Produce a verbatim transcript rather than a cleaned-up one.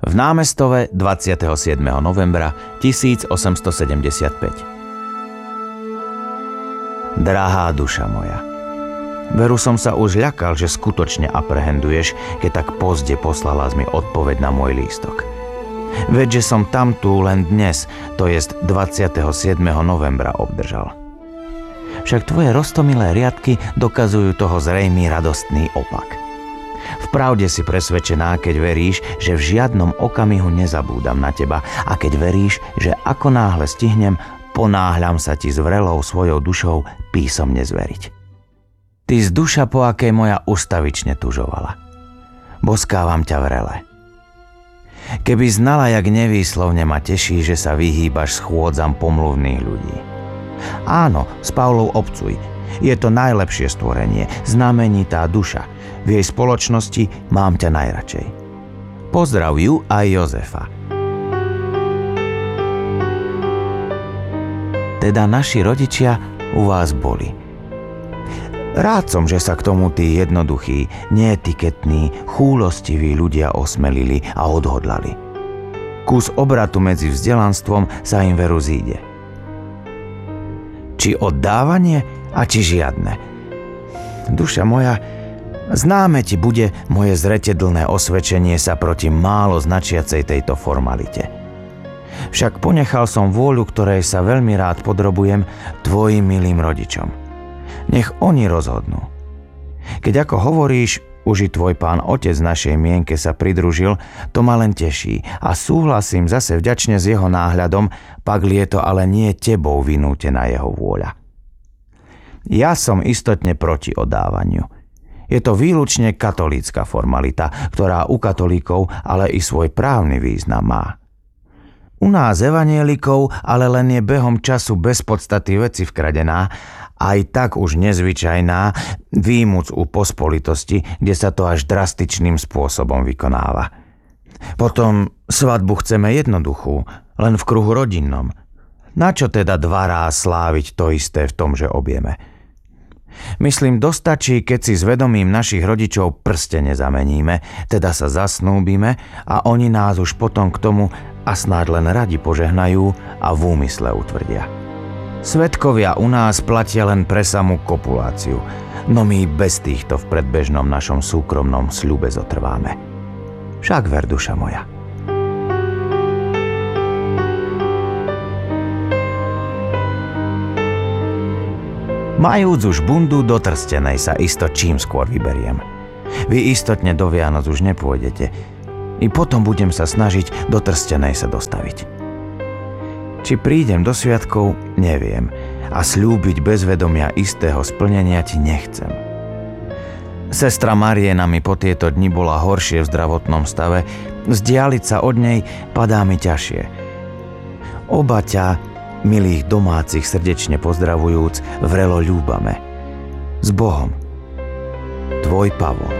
v Námestove dvadsiateho siedmeho novembra tisícosemstosedemdesiatpäť. Drahá duša moja, veru som sa už ľakal, že skutočne aprehenduješ, keď tak pozde poslala mi odpoveď na môj lístok. Veď, že som tam tu len dnes, to jest dvadsiateho siedmeho novembra obdržal. Však tvoje roztomilé riadky dokazujú toho zrejmý radostný opak. Vpravde si presvedčená, keď veríš, že v žiadnom okamihu nezabúdam na teba a keď veríš, že ako náhle stihnem, ponáhľam sa ti s vrelou svojou dušou písomne zveriť. Ty z duša, po akej moja ustavične tužovala. Boskávam ťa vrele. Keby znala, jak nevýslovne ma teší, že sa vyhýbaš schôdzam pomluvných ľudí. Áno, s Pavlou obcuj. Je to najlepšie stvorenie, znamenitá duša. V jej spoločnosti mám ťa najradšej. Pozdrav ju aj Jozefa. Teda naši rodičia u vás boli. Rád som, že sa k tomu tí jednoduchí, neetiketní, chúlostiví ľudia osmelili a odhodlali. Kus obratu medzi vzdelanstvom sa im veru zíde. Či oddávanie a či žiadne. Duša moja, známe ti bude moje zreteľné osvedčenie sa proti málo značiacej tejto formalite. Však ponechal som vôľu, ktorej sa veľmi rád podrobujem, tvojim milým rodičom. Nech oni rozhodnú. Keď ako hovoríš, už i tvoj pán otec našej mienke sa pridružil, to ma len teší a súhlasím zase vďačne s jeho náhľadom, pak je to ale nie tebou vynútená jeho vôľa. Ja som istotne proti oddávaniu. Je to výlučne katolícka formalita, ktorá u katolíkov ale i svoj právny význam má. U nás evanielikov ale len je behom času bez podstaty veci vkradená, aj tak už nezvyčajná, výmuc u pospolitosti, kde sa to až drastičným spôsobom vykonáva. Potom svadbu chceme jednoduchú, len v kruhu rodinnom. Načo teda dvaráz sláviť to isté v tom, že objeme? Myslím, dostačí, keď si s vedomím našich rodičov prstene zameníme, teda sa zasnúbime a oni nás už potom k tomu a snáď len radi požehnajú a v úmysle utvrdia. Svedkovia u nás platia len pre samú kopuláciu, no my bez týchto v predbežnom našom súkromnom sľube zotrváme. Však ver, duša moja. Majúc už bundu, do Trstenej sa isto čím skôr vyberiem. Vy istotne do Vianoc už nepôjdete. I potom budem sa snažiť do Trstenej sa dostaviť. Či prídem do sviatkov, neviem. A sľúbiť bez vedomia istého splnenia ti nechcem. Sestra Mariena mi po tieto dni bola horšie v zdravotnom stave. Vzdialiť sa od nej padá mi ťažšie. Oba ťa, milých domácich srdečne pozdravujúc, vrelo ľúbame. S Bohom. Tvoj Pavol.